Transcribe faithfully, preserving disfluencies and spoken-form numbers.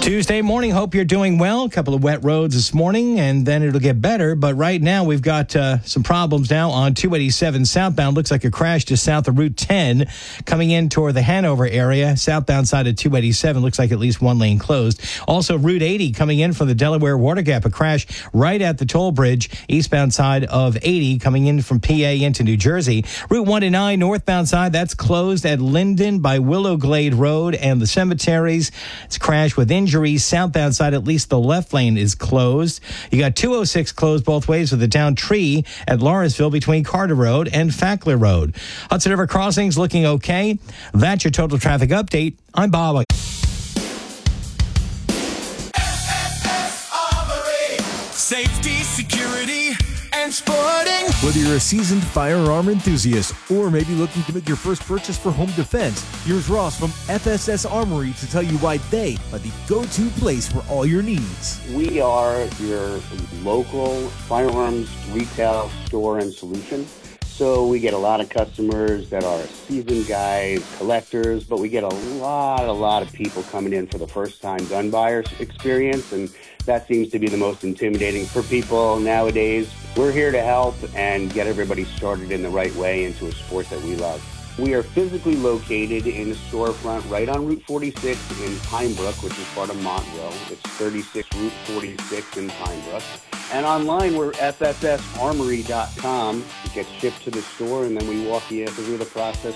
Tuesday morning. Hope you're doing well. A couple of wet roads this morning, and then it'll get better. But right now, we've got uh, some problems now on two eighty-seven southbound. Looks like a crash just south of Route ten coming in toward the Hanover area. Southbound side of two eighty-seven looks like at least one lane closed. Also, Route eighty coming in from the Delaware Water Gap. A crash right at the toll bridge. Eastbound side of eighty coming in from P A into New Jersey. Route one and nine northbound side, that's closed at Linden by Willow Glade Road and the cemeteries. It's a crash with injuries. Southbound side, at least the left lane is closed. You got two oh six closed both ways with a down tree at Lawrenceville between Carter Road and Fackler Road. Hudson River Crossings looking okay. That's your total traffic update. I'm Bob. Safety, security, and sporting. Whether you're a seasoned firearm enthusiast or maybe looking to make your first purchase for home defense, here's Ross from F S S Armory to tell you why they are the go-to place for all your needs. We are your local firearms retail store and solution. So we get a lot of customers that are seasoned guys, collectors, but we get a lot, a lot of people coming in for the first time gun buyers experience, and that seems to be the most intimidating for people nowadays. We're here to help and get everybody started in the right way into a sport that we love. We are physically located in a storefront right on Route forty-six in Pine Brook, which is part of Montville. It's thirty-six Route forty-six in Pine Brook. And online, we're F S S armory dot com. It gets shipped to the store, and then we walk you through the process